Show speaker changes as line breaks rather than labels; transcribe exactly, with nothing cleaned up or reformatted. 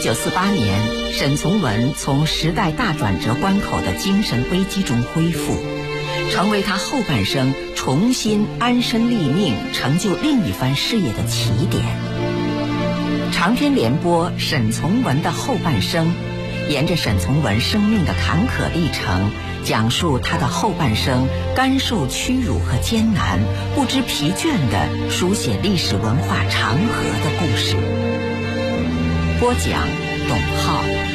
九四八年，沈从文从时代大转折关口的精神危机中恢复，成为他后半生重新安身立命、成就另一番事业的起点。长篇联播沈从文的后半生，沿着沈从文生命的坎坷历程，讲述他的后半生甘受屈辱和艰难，不知疲倦地书写历史文化长河的故事。播讲董浩。